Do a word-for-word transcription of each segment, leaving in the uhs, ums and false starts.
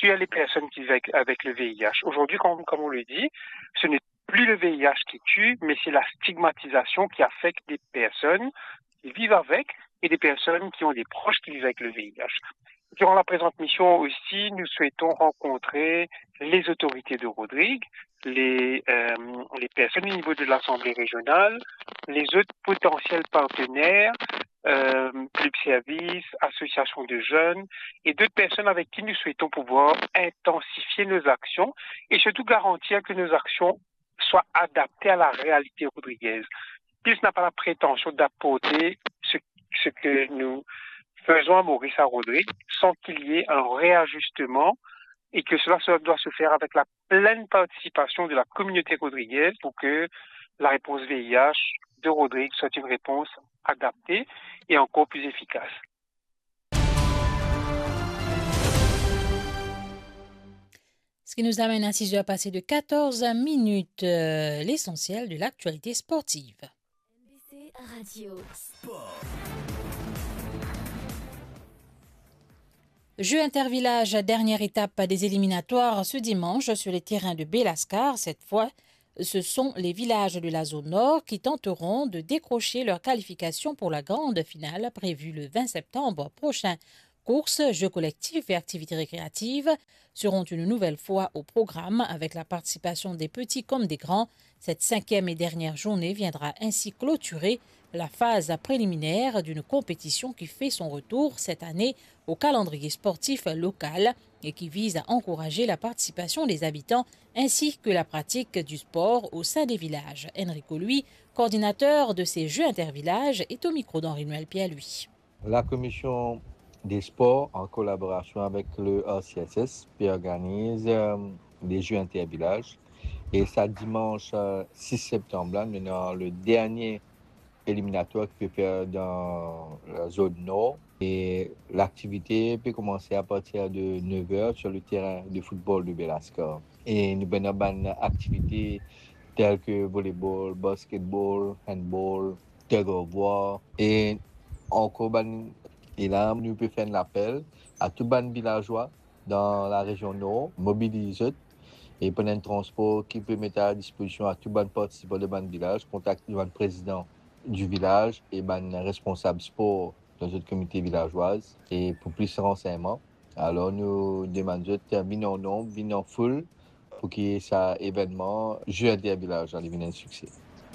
sur les personnes qui vivent avec, avec le V I H. Aujourd'hui, comme, comme on le dit, ce n'est plus le V I H qui tue, mais c'est la stigmatisation qui affecte des personnes qui vivent avec et des personnes qui ont des proches qui vivent avec le V I H. Durant la présente mission aussi, nous souhaitons rencontrer les autorités de Rodrigue, les, euh, les personnes au niveau de l'Assemblée régionale, les autres potentiels partenaires, euh, club service, associations de jeunes et d'autres personnes avec qui nous souhaitons pouvoir intensifier nos actions et surtout garantir que nos actions soient adaptées à la réalité rodriguaise. P I L S n'a pas la prétention d'apporter ce, ce que nous faisons à Maurice à Rodrigue sans qu'il y ait un réajustement et que cela doit se faire avec la pleine participation de la communauté rodriguaise pour que la réponse V I H de Rodrigue soit une réponse adaptée et encore plus efficace. Ce qui nous amène à six heures passées de quatorze minutes, euh, l'essentiel de l'actualité sportive. M B C Radio Sport. Jeu intervillage, dernière étape des éliminatoires ce dimanche sur les terrains de Belascar. Cette fois, ce sont les villages de la zone nord qui tenteront de décrocher leur qualification pour la grande finale prévue le vingt septembre prochain. Courses, jeux collectifs et activités récréatives seront une nouvelle fois au programme avec la participation des petits comme des grands. Cette cinquième et dernière journée viendra ainsi clôturer la phase préliminaire d'une compétition qui fait son retour cette année au calendrier sportif local et qui vise à encourager la participation des habitants ainsi que la pratique du sport au sein des villages. Enrico, lui, coordinateur de ces Jeux intervillages, est au micro d'Henri-Noël Pierre-Louis. La commission des sports, en collaboration avec le A C S S, organise euh, des Jeux intervillages. Et ça, dimanche euh, six septembre, là, nous avons le dernier éliminatoire qui peut faire dans la zone nord. Et l'activité peut commencer à partir de neuf heures sur le terrain de football de Belascar. Et nous avons des activités telles que volleyball, basketball, handball, tug of war. Et encore, et là, nous pouvons faire un appel à tous les villageois dans la région nord, mobiliser et prendre un transport qui peut mettre à disposition à tous les participants de ban village, contacter le président du village et le responsable sport dans notre comité villageoise et pour plus de renseignements. Alors nous demandons de venir en nombre, venir en foule pour qu'il y ait ça événement Jeux intervillages à l'événement de succès.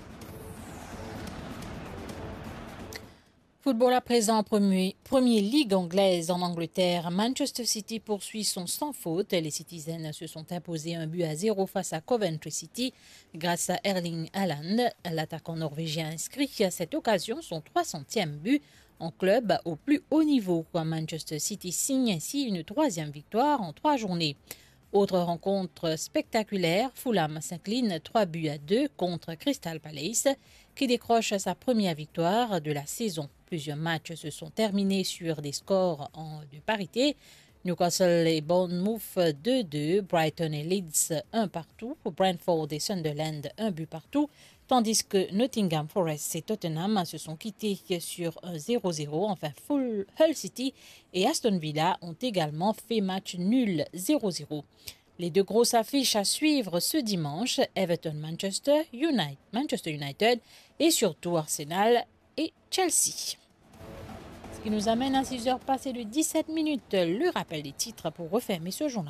Football à présent, premier, premier ligue anglaise en Angleterre. Manchester City poursuit son sans faute. Les Citizens se sont imposés un but à zéro face à Coventry City grâce à Erling Haaland. L'attaquant norvégien inscrit à cette occasion son trois centième but en club au plus haut niveau. Manchester City signe ainsi une troisième victoire en trois journées. Autre rencontre spectaculaire, Fulham s'incline trois buts à deux contre Crystal Palace qui décroche sa première victoire de la saison. Plusieurs matchs se sont terminés sur des scores en de parité. Newcastle et Bournemouth deux deux, Brighton et Leeds un partout, Brentford et Sunderland un but partout, tandis que Nottingham Forest et Tottenham se sont quittés sur un zéro zéro. Enfin, Hull City et Aston Villa ont également fait match nul zéro zéro. Les deux grosses affiches à suivre ce dimanche, Everton-Manchester United, Manchester United et surtout Arsenal et Chelsea. Ce qui nous amène à six heures passées de dix-sept minutes, le rappel des titres pour refermer ce journal.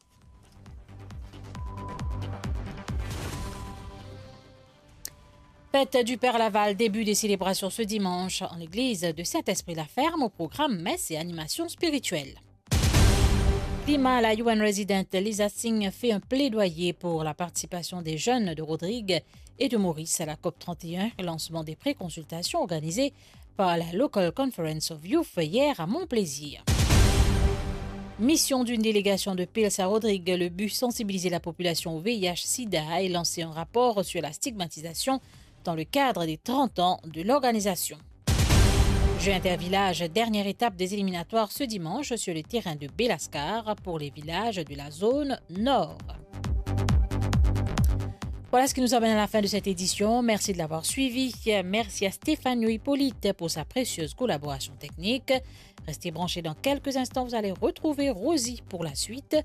Fête du Père Laval, début des célébrations ce dimanche en l'église de Saint-Esprit-la-Ferme au programme messe et animation spirituelle. Climat, la U N Resident Lisa Singh fait un plaidoyer pour la participation des jeunes de Rodrigue et de Maurice à la COP trente et un, lancement des pré-consultations organisées par la Local Conference of Youth hier à Montplaisir. Mission d'une délégation de P I L S à Rodrigue, le but sensibiliser la population au V I H-Sida et lancer un rapport sur la stigmatisation dans le cadre des trente ans de l'organisation. Jeux intervillage, dernière étape des éliminatoires ce dimanche sur le terrain de Belascar pour les villages de la zone nord. Voilà ce qui nous amène à la fin de cette édition. Merci de l'avoir suivi. Merci à Stéphane Hippolyte pour sa précieuse collaboration technique. Restez branchés dans quelques instants, vous allez retrouver Rosie pour la suite.